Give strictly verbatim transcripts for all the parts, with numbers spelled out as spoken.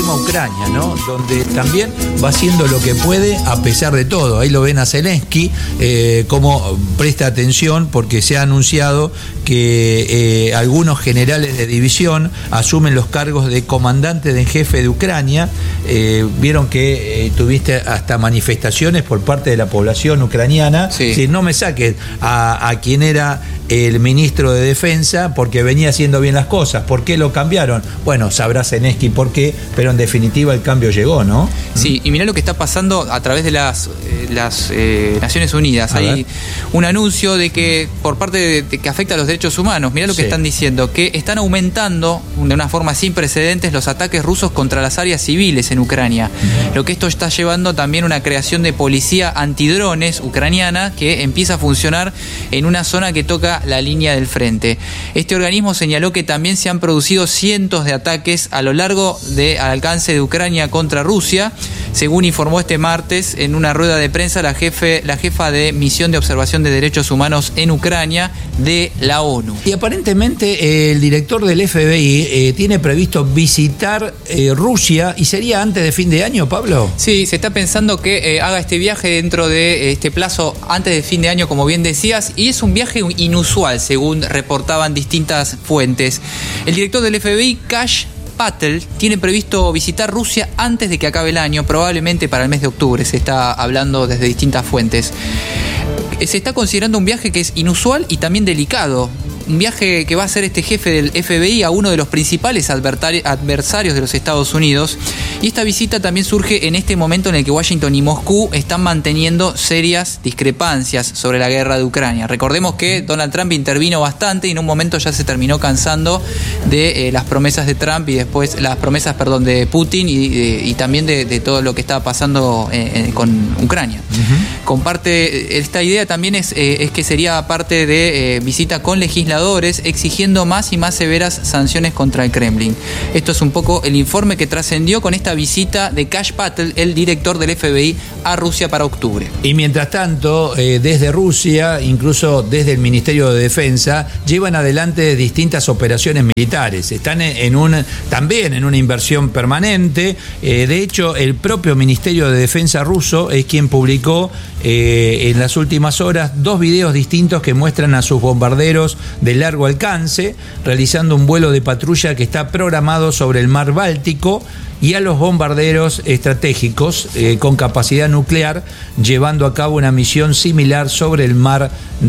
encima Ucrania, ¿no? Donde también va haciendo lo que puede a pesar de todo. Ahí lo ven a Zelensky, eh, como presta atención porque se ha anunciado que eh, algunos generales de división asumen los cargos de comandante en jefe de Ucrania. Eh, vieron que eh, tuviste hasta manifestaciones por parte de la población ucraniana. Sí. Si no me saques a, a quien era el ministro de Defensa porque venía haciendo bien las cosas. ¿Por qué lo cambiaron? Bueno, sabrá Zelensky por qué, pero en definitiva el cambio llegó, ¿no? Sí, y mirá lo que está pasando a través de las, eh, las eh, Naciones Unidas. A Hay ver. un anuncio de que por parte de, de que afecta a los derechos humanos. Mirá lo que Sí. están diciendo, que están aumentando de una forma sin precedentes los ataques rusos contra las áreas civiles en Ucrania. Lo que esto está llevando también a una creación de policía antidrones ucraniana que empieza a funcionar en una zona que toca la línea del frente. Este organismo señaló que también se han producido cientos de ataques a lo largo del alcance de Ucrania contra Rusia, según informó este martes en una rueda de prensa la, jefe, la jefa de Misión de Observación de Derechos Humanos en Ucrania de la ONU. Y aparentemente eh, el director del F B I eh, tiene previsto visitar eh, Rusia, y sería antes de fin de año, Pablo. Sí, se está pensando que eh, haga este viaje dentro de este plazo antes de fin de año, como bien decías, y es un viaje inusual, según reportaban distintas fuentes. El director del F B I, Kash Patel, tiene previsto visitar Rusia antes de que acabe el año, probablemente para el mes de octubre, se está hablando desde distintas fuentes. Se está considerando un viaje que es inusual y también delicado. Un viaje que va a hacer este jefe del F B I a uno de los principales adversarios de los Estados Unidos. Y esta visita también surge en este momento en el que Washington y Moscú están manteniendo serias discrepancias sobre la guerra de Ucrania. Recordemos que Donald Trump intervino bastante y en un momento ya se terminó cansando de eh, las promesas de Trump y después las promesas, perdón, de Putin y, de, y también de, de todo lo que estaba pasando eh, con Ucrania. Uh-huh. Comparte, esta idea también es, eh, es que sería parte de eh, visita con legisladores exigiendo más y más severas sanciones contra el Kremlin. Esto es un poco el informe que trascendió con esta visita de Kash Patel, el director del F B I, a Rusia para octubre. Y mientras tanto, eh, desde Rusia, incluso desde el Ministerio de Defensa, llevan adelante distintas operaciones militares. Están en, en un, también en una inversión permanente. Eh, de hecho, el propio Ministerio de Defensa ruso es quien publicó eh, en las últimas horas dos videos distintos que muestran a sus bombarderos de largo alcance, realizando un vuelo de patrulla que está programado sobre el mar Báltico, y a los bombarderos estratégicos eh, con capacidad nuclear, llevando a cabo una misión similar sobre el mar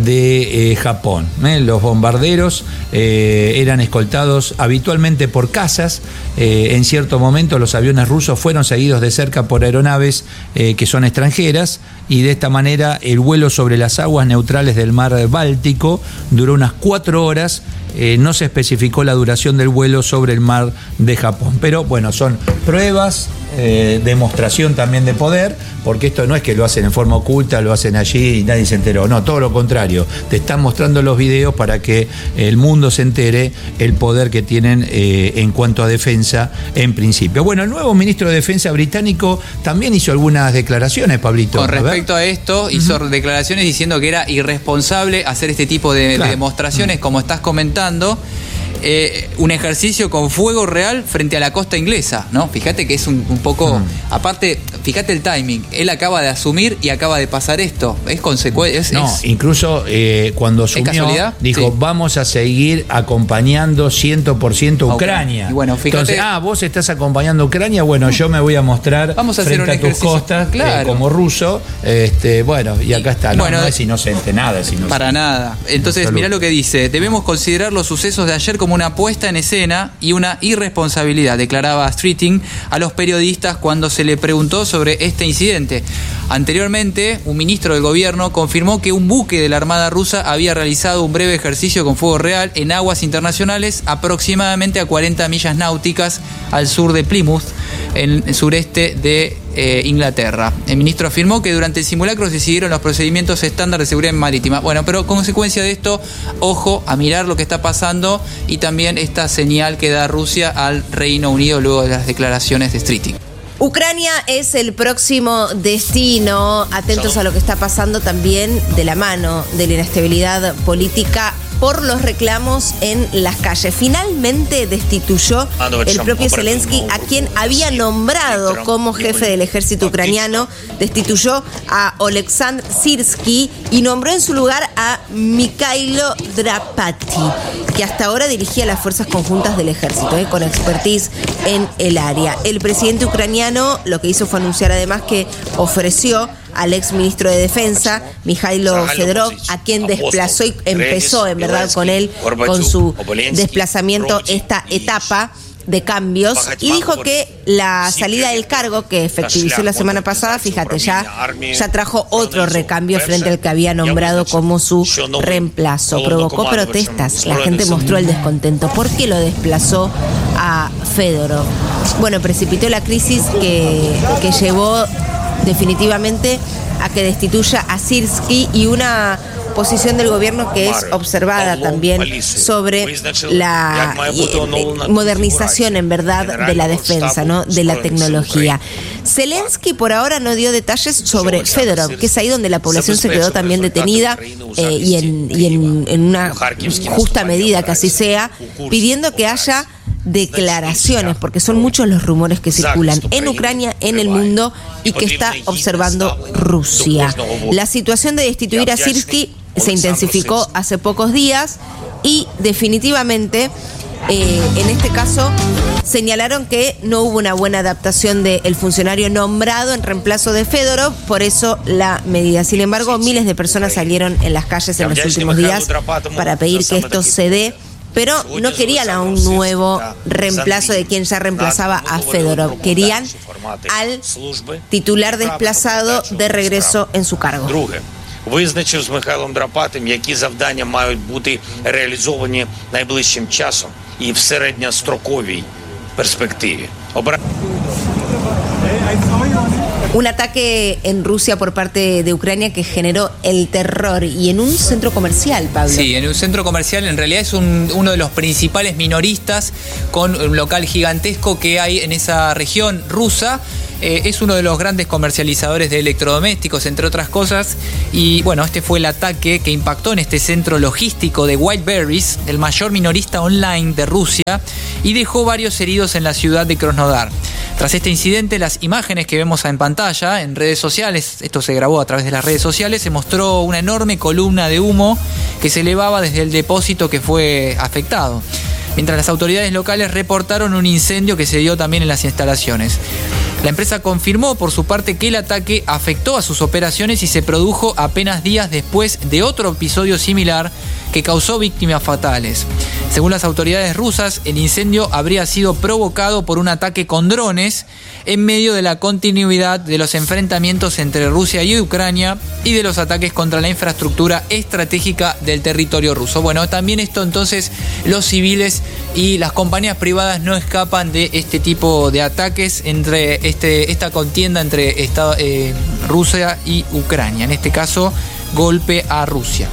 de eh, Japón. ¿eh? Los bombarderos eh, eran escoltados habitualmente por cazas. Eh, en cierto momento los aviones rusos fueron seguidos de cerca por aeronaves eh, que son extranjeras, y de esta manera el vuelo sobre las aguas neutrales del mar Báltico duró unas cuatro horas. Eh, no se especificó la duración del vuelo sobre el mar de Japón. Pero bueno, son pruebas, eh, demostración también de poder, porque esto no es que lo hacen en forma oculta, lo hacen allí y nadie se enteró. No, todo lo contrario. Te están mostrando los videos para que el mundo se entere el poder que tienen eh, en cuanto a defensa en principio. Bueno, el nuevo ministro de Defensa británico también hizo algunas declaraciones, Pablito. Con respecto a, a esto, hizo uh-huh. declaraciones diciendo que era irresponsable hacer este tipo de, claro. de demostraciones, uh-huh. como estás comentando. Eh, un ejercicio con fuego real frente a la costa inglesa, ¿no? Fíjate que es un, un poco... Mm. Aparte, fíjate el timing. Él acaba de asumir y acaba de pasar esto. Es consecuencia... No, es, incluso eh, cuando asumió, dijo, sí. vamos a seguir acompañando cien por ciento a Ucrania. Okay. Y bueno, fíjate... Entonces, ah, vos estás acompañando a Ucrania, bueno, yo me voy a mostrar vamos a frente hacer un a tus ejercicio. costas Claro. eh, como ruso. Este, bueno, y acá está. No, bueno, no es inocente, nada es inocente. Para nada. Entonces, mirá lo que dice. Debemos considerar los sucesos de ayer como una puesta en escena y una irresponsabilidad, declaraba Streeting a los periodistas cuando se le preguntó sobre este incidente. Anteriormente, un ministro del gobierno confirmó que un buque de la Armada rusa había realizado un breve ejercicio con fuego real en aguas internacionales aproximadamente a cuarenta millas náuticas al sur de Plymouth, en el sureste de eh, Inglaterra. El ministro afirmó que durante el simulacro se siguieron los procedimientos estándar de seguridad marítima. Bueno, pero consecuencia de esto, ojo a mirar lo que está pasando y también esta señal que da Rusia al Reino Unido luego de las declaraciones de Streeting. Ucrania es el próximo destino. Atentos a lo que está pasando también de la mano de la inestabilidad política por los reclamos en las calles. Finalmente destituyó el propio Zelensky, a quien había nombrado como jefe del ejército ucraniano. Destituyó a Oleksandr Syrskyi y nombró en su lugar a Mikhailo Drapati, que hasta ahora dirigía las fuerzas conjuntas del ejército, eh, con expertise en el área. El presidente ucraniano lo que hizo fue anunciar además que ofreció al ex ministro de Defensa, Mikhailo Fedorov, a quien desplazó y empezó en verdad con él, con su desplazamiento, esta etapa de cambios, y dijo que la salida del cargo que efectivizó la semana pasada, fíjate, ya, ya trajo otro recambio frente al que había nombrado como su reemplazo. Provocó protestas, la gente mostró el descontento. ¿Por qué lo desplazó a Fedorov? Bueno, precipitó la crisis que, que llevó definitivamente a que destituya a Syrskyi y una posición del gobierno que es observada también sobre la modernización en verdad de la defensa, ¿no?, de la tecnología. Zelensky por ahora no dio detalles sobre Fedorov, que es ahí donde la población se quedó también detenida eh, y, en, y en, en una justa medida que así sea, pidiendo que haya declaraciones, porque son muchos los rumores que circulan en Ucrania, en el mundo, y que está observando Rusia. La situación de destituir a Syrskyi se intensificó hace pocos días y definitivamente eh, en este caso señalaron que no hubo una buena adaptación del funcionario nombrado en reemplazo de Fedorov, por eso la medida. Sin embargo, miles de personas salieron en las calles en los últimos días para pedir que esto se dé, pero no querían a un nuevo reemplazo de quien ya reemplazaba a Fedorov. Querían al titular desplazado de regreso en su cargo. Визначив з Михайлом Драпатим, які завдання мають бути реалізовані найближчим часом і в середньостроковій перспективі. Un ataque en Rusia por parte de Ucrania que generó el terror y en un centro comercial, Pablo. Sí, en un centro comercial, en realidad es un, uno de los principales minoristas con un local gigantesco que hay en esa región rusa. Eh, es uno de los grandes comercializadores de electrodomésticos, entre otras cosas. Y bueno, este fue el ataque que impactó en este centro logístico de Whiteberries, el mayor minorista online de Rusia, y dejó varios heridos en la ciudad de Krasnodar. Tras este incidente, las imágenes que vemos en pantalla, en redes sociales, esto se grabó a través de las redes sociales, se mostró una enorme columna de humo que se elevaba desde el depósito que fue afectado, mientras las autoridades locales reportaron un incendio que se dio también en las instalaciones. La empresa confirmó por su parte que el ataque afectó a sus operaciones y se produjo apenas días después de otro episodio similar que causó víctimas fatales. Según las autoridades rusas, el incendio habría sido provocado por un ataque con drones en medio de la continuidad de los enfrentamientos entre Rusia y Ucrania y de los ataques contra la infraestructura estratégica del territorio ruso. Bueno, también esto entonces, los civiles y las compañías privadas no escapan de este tipo de ataques entre este, esta contienda entre Estado, eh, Rusia y Ucrania. En este caso, golpe a Rusia.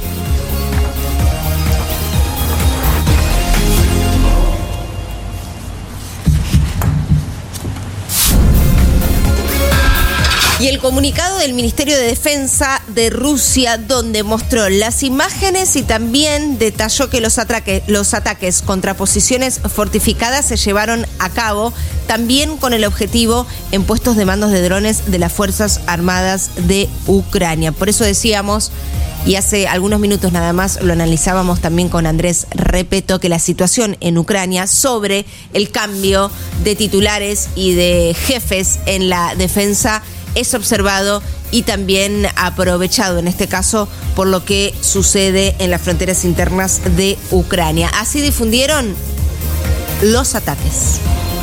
Y el comunicado del Ministerio de Defensa de Rusia, donde mostró las imágenes y también detalló que los, atraque, los ataques contra posiciones fortificadas se llevaron a cabo también con el objetivo en puestos de mandos de drones de las Fuerzas Armadas de Ucrania. Por eso decíamos, y hace algunos minutos nada más lo analizábamos también con Andrés Repeto, que la situación en Ucrania sobre el cambio de titulares y de jefes en la defensa es observado y también aprovechado, en este caso, por lo que sucede en las fronteras internas de Ucrania. Así difundieron los ataques.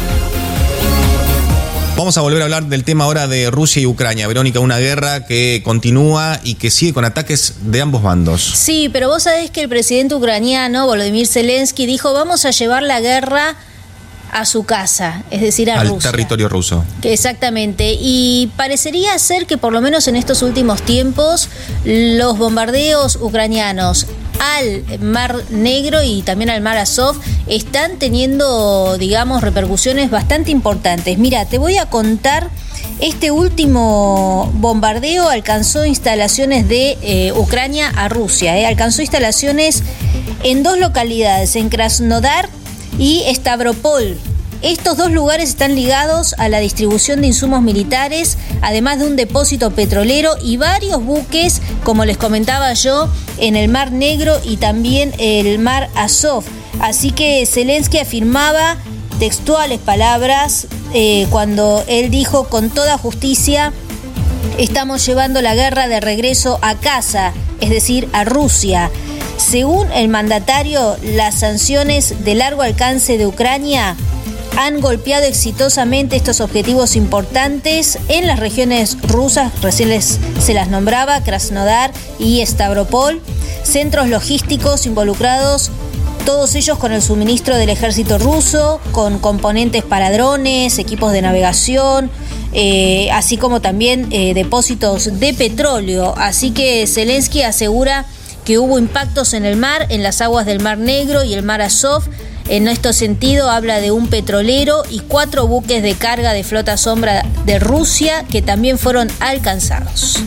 Vamos a volver a hablar del tema ahora de Rusia y Ucrania. Verónica, una guerra que continúa y que sigue con ataques de ambos bandos. Sí, pero vos sabés que el presidente ucraniano, Volodymyr Zelensky, dijo: vamos a llevar la guerra a su casa, es decir, a al Rusia. territorio ruso. Exactamente, y parecería ser que por lo menos en estos últimos tiempos los bombardeos ucranianos al Mar Negro y también al Mar Azov están teniendo, digamos, repercusiones bastante importantes. Mira, te voy a contar, este último bombardeo alcanzó instalaciones de eh, Ucrania a Rusia, eh, alcanzó instalaciones en dos localidades, en Krasnodar y Stavropol. Estos dos lugares están ligados a la distribución de insumos militares, además de un depósito petrolero y varios buques, como les comentaba yo, en el Mar Negro y también el Mar Azov. Así que Zelensky afirmaba textuales palabras eh, cuando él dijo: con toda justicia estamos llevando la guerra de regreso a casa, es decir, a Rusia. Según el mandatario, las sanciones de largo alcance de Ucrania han golpeado exitosamente estos objetivos importantes en las regiones rusas, recién les, se las nombraba, Krasnodar y Stavropol, centros logísticos involucrados, todos ellos con el suministro del ejército ruso, con componentes para drones, equipos de navegación, eh, así como también eh, depósitos de petróleo. Así que Zelensky asegura que hubo impactos en el mar, en las aguas del Mar Negro y el Mar Azov. En este sentido habla de un petrolero y cuatro buques de carga de flota sombra de Rusia que también fueron alcanzados.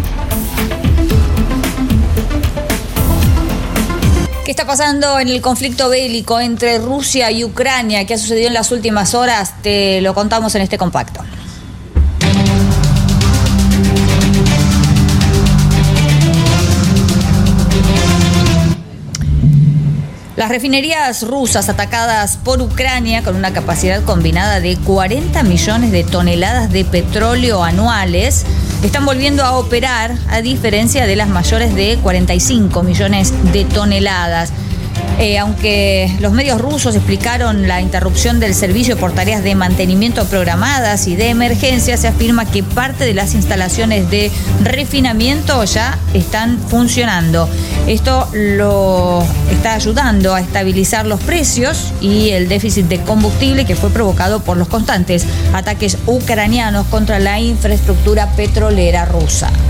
¿Qué está pasando en el conflicto bélico entre Rusia y Ucrania? ¿Qué ha sucedido en las últimas horas? Te lo contamos en este compacto. Las refinerías rusas atacadas por Ucrania, con una capacidad combinada de cuarenta millones de toneladas de petróleo anuales, están volviendo a operar, a diferencia de las mayores de cuarenta y cinco millones de toneladas. Eh, aunque los medios rusos explicaron la interrupción del servicio por tareas de mantenimiento programadas y de emergencia, se afirma que parte de las instalaciones de refinamiento ya están funcionando. Esto lo está ayudando a estabilizar los precios y el déficit de combustible que fue provocado por los constantes ataques ucranianos contra la infraestructura petrolera rusa.